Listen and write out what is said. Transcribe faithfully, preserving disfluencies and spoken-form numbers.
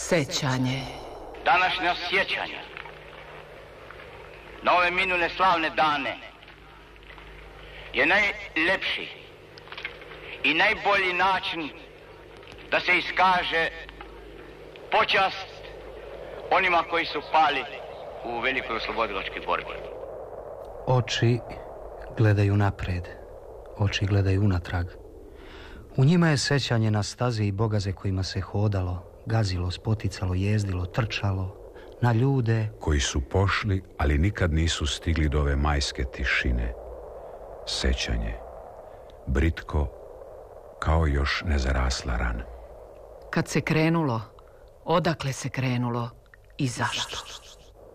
Sećanje. Današnja sjećanja na ove minule slavne dane je najlepši i najbolji način da se iskaže počast onima koji su pali u velikoj oslobodilačkoj borbi. Oči gledaju napred, oči gledaju unatrag. U njima je sećanje na staze i bogaze kojima se hodalo, gazilo, spoticalo, jezdilo, trčalo, na ljude koji su pošli, ali nikad nisu stigli do ove majske tišine. Sećanje, britko, kao još nezarasla rana. Kad se krenulo, odakle se krenulo i zašto?